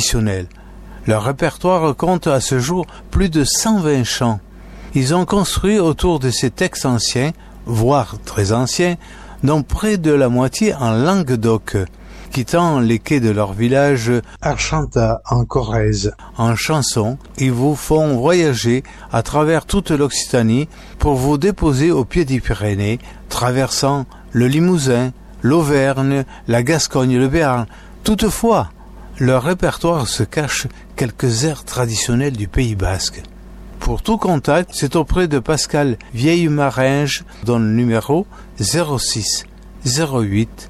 traditionnels. Leur répertoire compte à ce jour plus de 120 chants. Ils ont construit autour de ces textes anciens, voire très anciens, dont près de la moitié en Languedoc, quittant les quais de leur village Argentat en Corrèze. En chanson, ils vous font voyager à travers toute l'Occitanie pour vous déposer au pied des Pyrénées, traversant le Limousin, l'Auvergne, la Gascogne, le Béarn. Toutefois, leur répertoire se cache quelques airs traditionnels du Pays Basque. Pour tout contact, c'est auprès de Pascal Vieille-Maringe, dont le numéro 06 08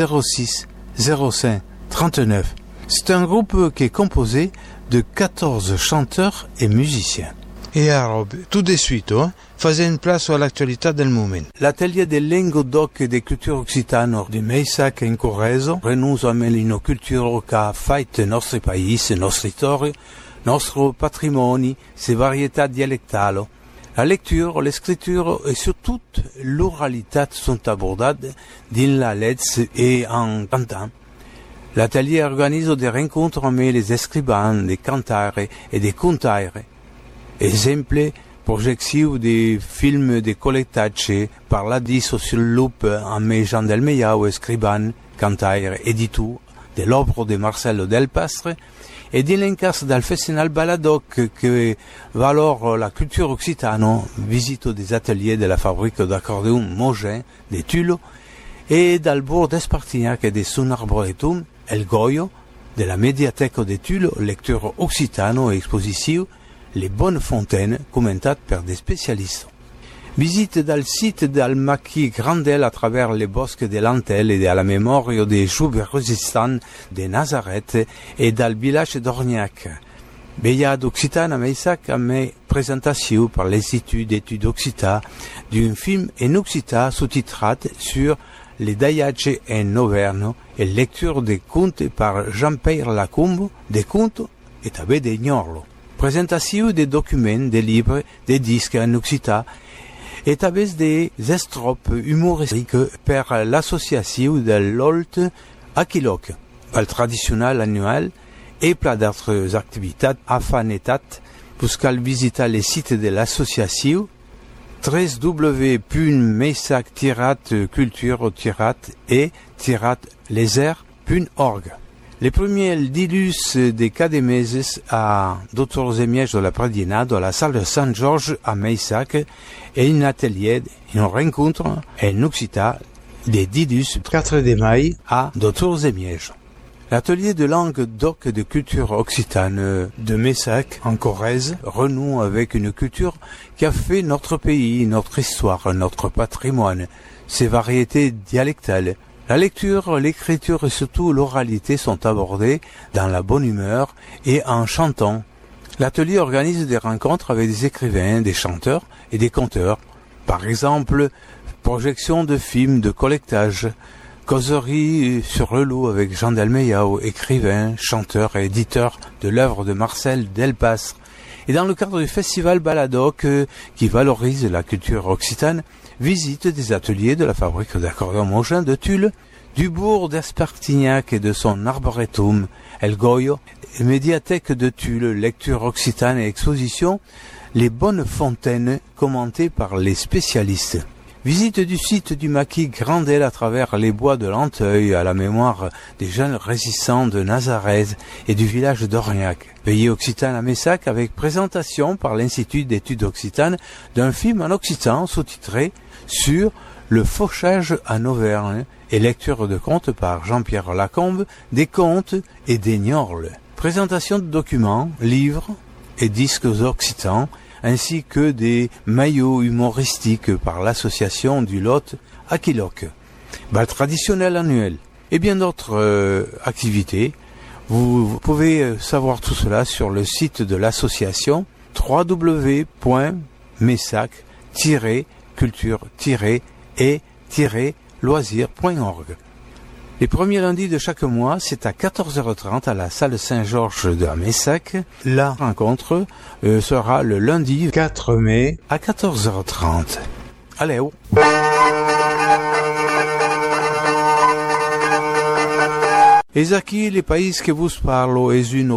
06 05 39. C'est un groupe qui est composé de 14 chanteurs et musiciens. Et alors, tout de suite, faisait une place à l'actualità del moment. L'atelier del Languedoc e de culture occitane di Meissac in Corrèze renunce a una cultura che ha fatto il nostro paese, la nostra storia, il nostro patrimonio, ses variétés dialectales. La lecture, l'écriture et surtout l'oralité sont abordées dans la lettre et en cantant. L'atelier organise des rencontres entre les écrivains, des canteurs et des contaires. Exemple, projection des films de collectage par la disso sul loop amb Jean del Meiau, escriban, cantaire, éditeur de l'œuvre de Marcelo del Pastre, et d'Ilencas dal Festival Baladoc que valore la culture occitane, visite des ateliers de la fabrique d'accordéon Mogin de Tulo, et dal bourg d'Espartignac et de son arboretum, El Goyo, de la médiathèque de Tulo, lecture occitano et exposition, les bonnes fontaines commentées par des spécialistes. Visite dal site del maquis Grandel à travers les bosques de Lantelle et à la mémoire des joueurs résistants de Nazareth et dal village d'Orgnac. Bellade Occitane à Meissac a mis présentation par l'Institut d'études Occità d'un film en Occità sous-titré sur les Daiace en Auvergne et lecture des contes par Jean-Pierre Lacombe, des contes et també de Gnorlo. Présentation des documents, des livres, des disques en Occità et també des estropes humoristiques par l'association de l'Olt Aquiloc, le traditionnel annuel et plein d'autres activités affanetat. Vous cal visiter les sites de l'association www.meisac-culture-et-leser.org. Les premiers dilus des cas des meses à Dr. Zemiège de la Pradina dans la salle de Saint-Georges à Meissac et un atelier, une rencontre en Occità des dilus 4 de mai à Dr. Zemiège. L'atelier de langue doc de culture occitane de Meissac en Corrèze renoue avec une culture qui a fait notre pays, notre histoire, notre patrimoine, ses variétés dialectales. La lecture, l'écriture et surtout l'oralité sont abordées dans la bonne humeur et en chantant. L'atelier organise des rencontres avec des écrivains, des chanteurs et des conteurs. Par exemple, projection de films de collectage, causerie sur le loup avec Jean del Meiau, écrivain, chanteur et éditeur de l'œuvre de Marcel Delpastre. Et dans le cadre du festival Baladoc qui valorise la culture occitane, visite des ateliers de la fabrique d'accordéon Mogin de Tulle, du bourg d'Espartignac et de son arboretum, El Goyo, médiathèque de Tulle, lecture occitane et exposition, les bonnes fontaines commentées par les spécialistes. Visite du site du maquis Grandel à travers les bois de Lanteuil à la mémoire des jeunes résistants de Nazareth et du village d'Orgnac. Veillée occitane à Meissac avec présentation par l'Institut d'études occitanes d'un film en occitan sous-titré sur le fauchage en Auvergne et lecture de contes par Jean-Pierre Lacombe, des contes et des gnorles. Présentation de documents, livres et disques occitans ainsi que des maillots humoristiques par l'association du Lot Aquiloc, bal traditionnel annuel et bien d'autres activités. Vous pouvez savoir tout cela sur le site de l'association www.meisac-culture-et-loisirs.org. Les premiers lundis de chaque mois, c'est à 14h30 à la salle Saint-Georges de Meissac. La rencontre sera le lundi 4 mai à 14h30. Allez, oh. Et aqui, les pays que vous parlo, es une